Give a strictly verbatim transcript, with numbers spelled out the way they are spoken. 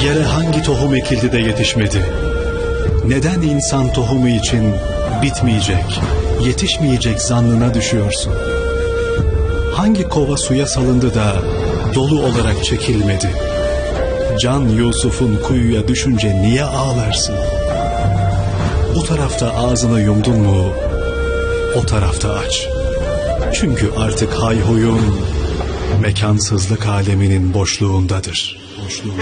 Yere hangi tohum ekildi de yetişmedi? Neden insan tohumu için bitmeyecek, yetişmeyecek zannına düşüyorsun? Hangi kova suya salındı da dolu olarak çekilmedi? Can Yusuf'un kuyuya düşünce niye ağlarsın? Bu tarafta ağzını yumdun mu, o tarafta aç. Çünkü artık hayhuyun mekansızlık aleminin boşluğundadır. Boşluğun.